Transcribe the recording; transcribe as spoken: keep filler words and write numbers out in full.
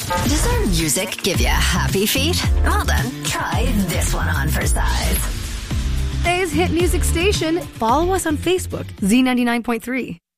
Does our music give you happy feet? Well then, try this one on for size. Today's hit music station. Follow us on Facebook, Z ninety-nine point three.